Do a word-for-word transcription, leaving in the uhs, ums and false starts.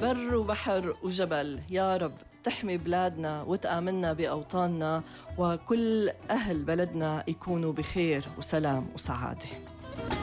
بر وبحر وجبل، يا رب تحمي بلادنا وتآمننا بأوطاننا، وكل أهل بلدنا يكونوا بخير وسلام وسعادة.